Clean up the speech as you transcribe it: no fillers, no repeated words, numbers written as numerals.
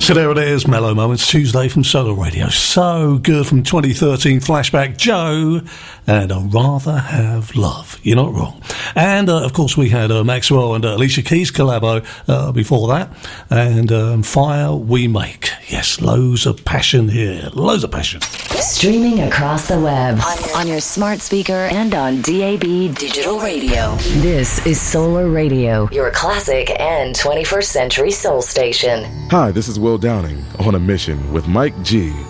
So there it is, Mellow Moments, Tuesday from Solar Radio. So good from 2013 flashback, Joe, and I'd Rather Have Love. You're not wrong. And, of course, we had Maxwell and Alicia Keys collabo before that. And Fire We Make. Yes, loads of passion here. Loads of passion. Streaming across the web, on your smart speaker and on DAB Digital Radio. This is Solar Radio, your classic and 21st century soul station. Hi, this is Will Downing on a mission with Mike G